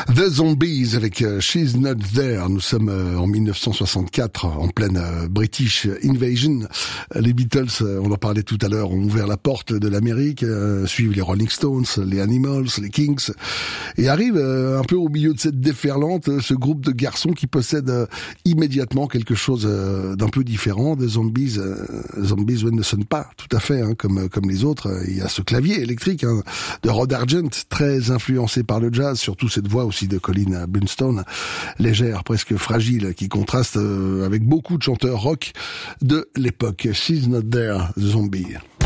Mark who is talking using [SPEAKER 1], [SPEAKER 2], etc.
[SPEAKER 1] The Zombies avec She's Not There. Nous sommes en 1964, en pleine British Invasion. Les Beatles, on en parlait tout à l'heure, ont ouvert la porte de l'Amérique, suivent les Rolling Stones, les Animals, les Kings, et arrive un peu au milieu de cette déferlante, ce groupe de garçons qui possède immédiatement quelque chose d'un peu différent. The Zombies, Zombies ne sonnent pas tout à fait comme les autres. Il y a ce clavier électrique de Rod Argent, très influencé par le jazz, surtout cette voix aussi de Colin Blunstone, légère, presque fragile, qui contraste avec beaucoup de chanteurs rock de l'époque. She's Not There, The Zombie.